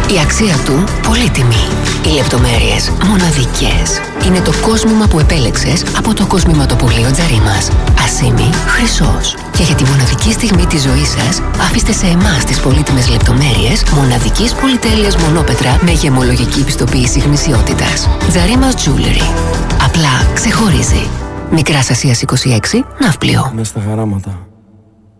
Η αξία του πολύτιμη. Οι λεπτομέρειες μοναδικές. Είναι το κόσμημα που επέλεξες από το κοσμηματοπωλείο Τζαρίμας. Ασήμι χρυσός. Και για τη μοναδική στιγμή της ζωής σας, αφήστε σε εμάς τις πολύτιμες λεπτομέρειες μοναδικής πολυτέλειας μονόπετρα με γεμολογική πιστοποίηση γνησιότητας. Τζαρίμας Jewelry. Απλά ξεχωρίζει. Μικράς Ασίας 26, Ναύπλιο. Μες στα χαράματα.